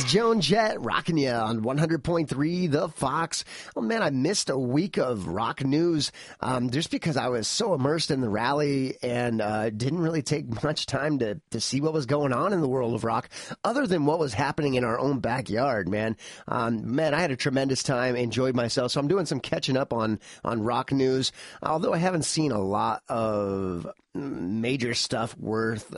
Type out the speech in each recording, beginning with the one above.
It's Joan Jett rocking you on 100.3 The Fox. Oh, man, I missed a week of rock news just because I was so immersed in the rally and didn't really take much time to see what was going on in the world of rock other than what was happening in our own backyard, man. Man, I had a tremendous time, enjoyed myself, so I'm doing some catching up on rock news, although I haven't seen a lot of major stuff worth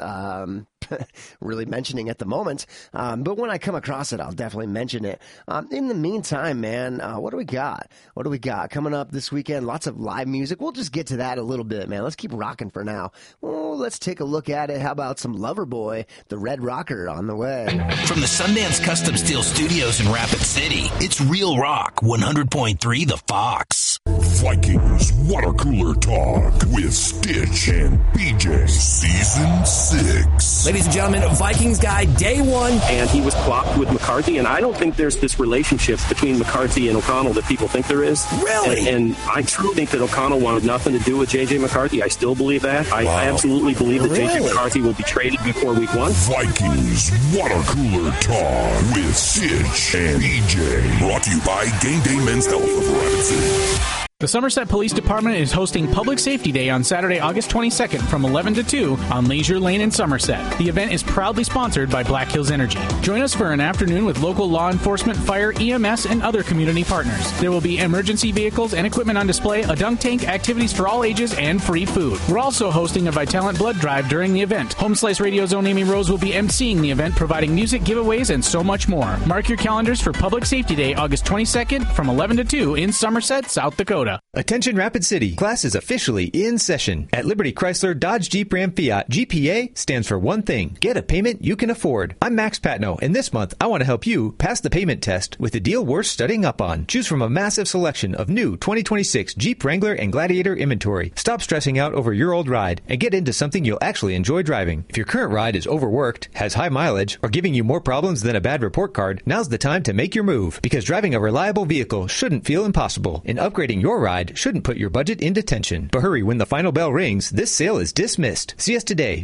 really mentioning at the moment. But when I come across it, I'll definitely mention it. In the meantime, man, what do we got? What do we got coming up this weekend? Lots of live music. We'll just get to that a little bit, man. Let's keep rocking for now. Well, let's take a look at it. How about some Loverboy, the Red Rocker, on the way? From the Sundance Custom Steel Studios in Rapid City, it's Real Rock 100.3 The Fox. Vikings Water Cooler Talk with Stitch and BJ. Season 6. Ladies and gentlemen, Vikings guy, day one. And he was plopped with McCarthy, and I don't think there's this relationship between McCarthy and O'Connell that people think there is. Really? And I truly think that O'Connell wanted nothing to do with J.J. McCarthy. I still believe that. I absolutely believe that J.J. McCarthy will be traded before week 1. Vikings Water Cooler Talk with Stitch and BJ. Brought to you by Game Day Men's Health of Rapid City. The Somerset Police Department is hosting Public Safety Day on Saturday, August 22nd from 11 to 2 on Leisure Lane in Somerset. The event is proudly sponsored by Black Hills Energy. Join us for an afternoon with local law enforcement, fire, EMS, and other community partners. There will be emergency vehicles and equipment on display, a dunk tank, activities for all ages, and free food. We're also hosting a Vitalant blood drive during the event. Home Slice Radio's own Amy Rose will be emceeing the event, providing music, giveaways, and so much more. Mark your calendars for Public Safety Day, August 22nd from 11 to 2 in Somerset, South Dakota. Attention Rapid City. Class is officially in session. At Liberty Chrysler Dodge Jeep Ram Fiat, GPA stands for one thing. Get a payment you can afford. I'm Max Patno, and this month I want to help you pass the payment test with a deal worth studying up on. Choose from a massive selection of new 2026 Jeep Wrangler and Gladiator inventory. Stop stressing out over your old ride and get into something you'll actually enjoy driving. If your current ride is overworked, has high mileage, or giving you more problems than a bad report card, now's the time to make your move. Because driving a reliable vehicle shouldn't feel impossible, and upgrading your ride shouldn't put your budget in detention. But hurry, when the final bell rings, this sale is dismissed. See us today.